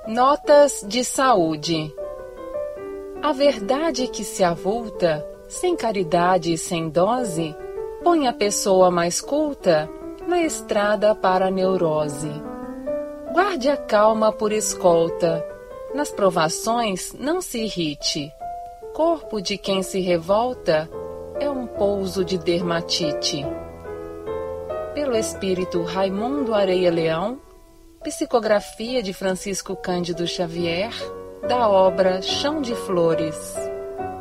Notas de saúde. A verdade que se avulta, sem caridade e sem dose, põe a pessoa mais culta na estrada para a neurose. Guarde a calma por escolta, nas provações não se irrite. Corpo de quem se revolta é um pouso de dermatite. Pelo espírito Raimundo Areia Leão, psicografia de Francisco Cândido Xavier, da obra Chão de Flores.